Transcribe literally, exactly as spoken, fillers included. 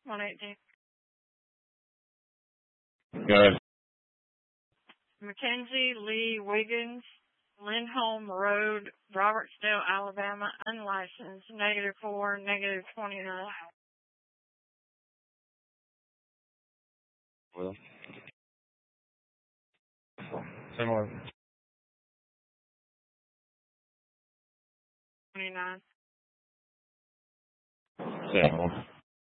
one eighteen. Good. Mackenzie Lee Wiggins, Lindholm Road, Robertsdale, Alabama, unlicensed, negative four, negative twenty-nine. Well, similar. twenty-nine. Same.